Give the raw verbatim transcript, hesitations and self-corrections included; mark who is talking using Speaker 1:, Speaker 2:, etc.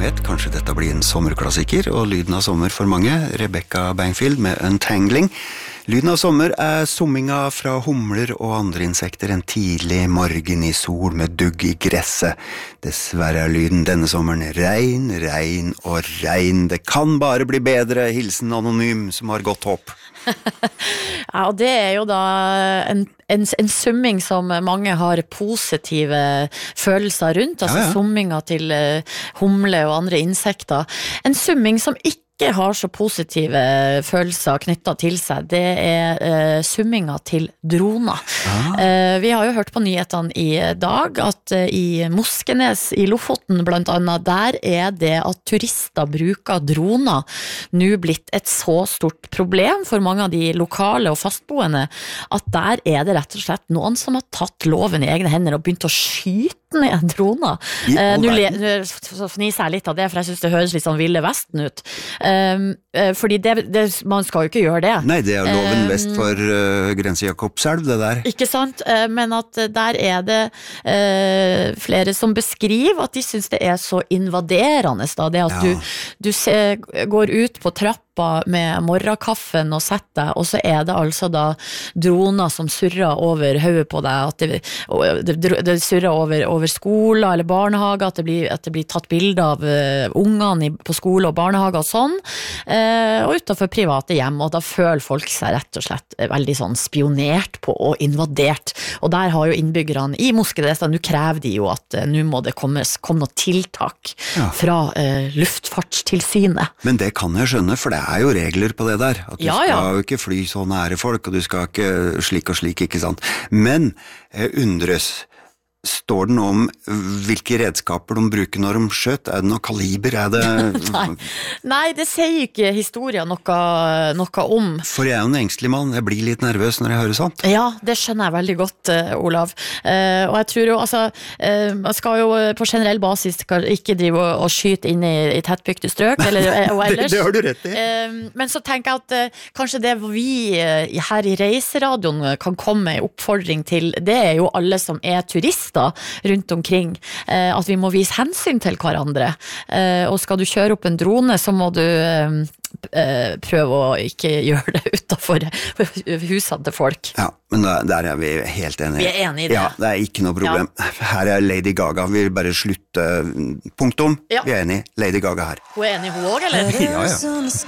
Speaker 1: vet, kanskje dette blir en sommerklassiker, og lyden av sommer for mange, Rebecca Bangfield med Untangling. Lyden av sommer er summinga fra humler og andre insekter en tidlig morgen i sol med dugg i gresset. Dessverre er lyden denne sommeren regn, regn og regn. Det kan bare bli bedre, hilsen anonym som har godt håp.
Speaker 2: Ja, og det er jo da en, en, en summing som mange har positive følelser rundt, altså ja, ja. Summinga til uh, humle og andre insekter. En summing som ikke har så positive følelser knyttet til seg, det er uh, summinga til droner. Ah. Uh, vi har jo hørt på nyhetene i dag at uh, i Moskenes i Lofoten blant annet, der er det at turister bruker droner nå blitt et så stort problem for mange av de lokale og fastboende, at der er det rett og slett noen som har tatt loven i egne hender og begynt å skyte ned droner. Uh, nå fniser jeg litt av det, for jeg synes det høres litt sånn Ville Vesten ut. Um, fordi det, det, man skal jo ikke gjøre det.
Speaker 1: Nei, det er loven um, vest for uh, Grense Jakobselv, det der.
Speaker 2: Ikke sant, uh, men at der er det uh, flere som beskriver at de synes det er så invaderende da, det at ja. du, du ser, går ut på trappa med morgenkaffen og setter deg, og så er det altså da droner som surrer over hodet på deg, at det, det, det surrer over, over skoler eller barnehager, at det blir, at det blir tatt bilder av uh, ungene i, på skole og barnehager og sånn, uh, og utenfor private hjem, og da føler folk seg rett og slett veldig sånn spionert på og invadert, og der har jo innbyggerne i Moskenes, nå krever de jo at uh, nå må det komme, komme noe tiltak ja. Fra uh, Luftfartstilsynet.
Speaker 1: Men det kan jeg skjønne, for det er jo regler på det der, at du
Speaker 2: ja, ja.
Speaker 1: skal jo ikke fly så nære folk, og du skal ikke slik og slik, ikke sant? Men jeg undres, står det noe om hvilke redskaper de bruker når de skjøt? Er det noe kaliber? Er det...
Speaker 2: Nei. Nei, det sier ikke historien noe, noe om.
Speaker 1: For jeg er jo en engstelig mann, jeg blir litt nervøs når jeg hører sånt.
Speaker 2: Ja, det skjønner jeg veldig godt, Olav. Uh, og jeg tror jo, altså, uh, man skal jo på generell basis ikke drive og, og skyte inn i, i tettbygde strøk, eller, og ellers.
Speaker 1: det, det har du rett i.
Speaker 2: Uh, men så tenker jeg at uh, kanskje det vi uh, her i Reiseradioen kan komme med oppfordring til, det er jo alle som er turister rundt omkring, at vi må vise hensyn til hverandre, og skal du kjøre opp en drone, så må du prøve å ikke gjøre det utenfor husene til folk.
Speaker 1: Ja, men der er vi helt enige.
Speaker 2: Vi er enige i det.
Speaker 1: Ja, det er ikke noe problem. Ja. Her er Lady Gaga, vi vil bare slutte punktum. Ja. Vi er enige, Lady Gaga her.
Speaker 2: Hun er enig, hun også, eller?
Speaker 1: Ja, ja.